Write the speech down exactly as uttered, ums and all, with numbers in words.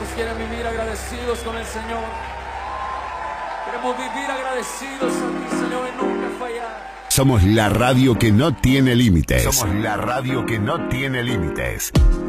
¿Cuántos quieren vivir agradecidos con el Señor? Queremos vivir agradecidos a ti, Señor, y nunca fallar. Somos la radio que no tiene límites. Somos la radio que no tiene límites.